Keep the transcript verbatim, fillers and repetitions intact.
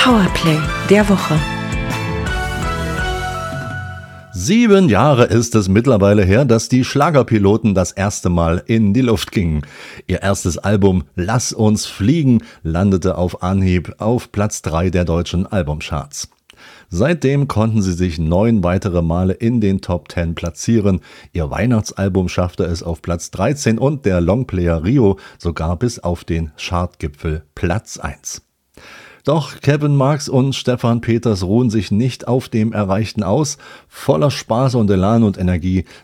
Powerplay der Woche. Sieben Jahre ist es mittlerweile her, dass die Schlagerpiloten das erste Mal in die Luft gingen. Ihr erstes Album Lass uns fliegen landete auf Anhieb auf Platz drei der deutschen Albumcharts. Seitdem konnten sie sich neun weitere Male in den Top Ten platzieren. Ihr Weihnachtsalbum schaffte es auf Platz dreizehn und der Longplayer Rio sogar bis auf den Chartgipfel Platz eins. Doch Kevin Marx und Stefan Peters ruhen sich nicht auf dem Erreichten aus. Voller Spaß und Elan und Energie